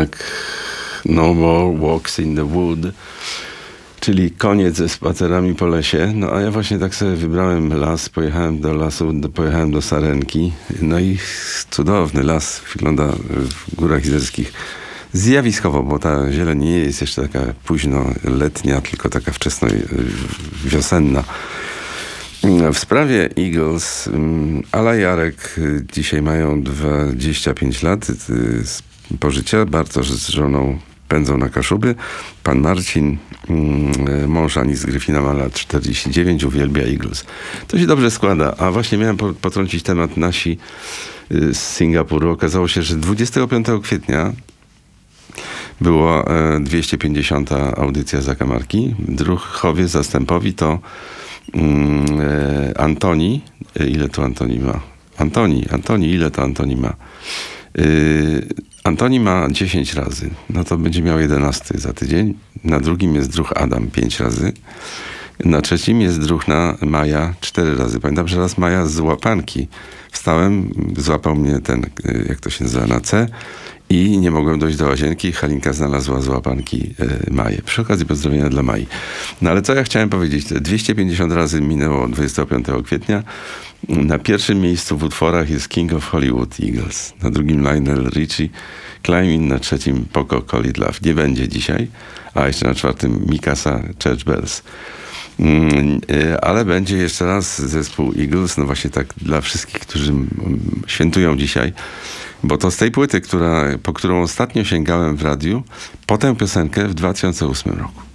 Tak, No More Walks in the Wood, czyli koniec ze spacerami po lesie. No a ja właśnie tak sobie wybrałem las, pojechałem do lasu, pojechałem do Sarenki. No i cudowny las wygląda w Górach Izerskich. Zjawiskowo, bo ta zieleń nie jest jeszcze taka późno letnia, tylko taka wczesno wiosenna. W sprawie Eagles, Ala i Jarek dzisiaj mają 25 lat pożycia, Bartosz z żoną pędzą na Kaszuby. Pan Marcin, mąż Ani z Gryfina, ma lat 49, uwielbia Eagles. To się dobrze składa, a właśnie miałem potrącić temat nasi z Singapuru. Okazało się, że 25 kwietnia była 250. audycja Zakamarki. Druhowie zastępowi to Antoni. Ile to Antoni ma? Antoni, ile to Antoni ma? Antoni ma 10 razy. No to będzie miał 11 za tydzień. Na drugim jest druh Adam 5 razy. Na trzecim jest druhna Maja 4 razy. Pamiętam, że raz Maja z łapanki wstałem, złapał mnie ten, jak to się nazywa, na C i nie mogłem dojść do łazienki. Halinka znalazła z łapanki Maję. Przy okazji pozdrowienia dla Mai. No ale co ja chciałem powiedzieć? 250 razy minęło 25 kwietnia. Na pierwszym miejscu w utworach jest King of Hollywood Eagles. Na drugim Lionel Richie, Climbing, na trzecim Poco Call It Love. Nie będzie dzisiaj. A jeszcze na czwartym Mikasa Church Bells. Ale będzie jeszcze raz zespół Eagles, no właśnie tak dla wszystkich, którzy świętują dzisiaj, bo to z tej płyty, po którą ostatnio sięgałem w radiu, po tę piosenkę w 2008 roku.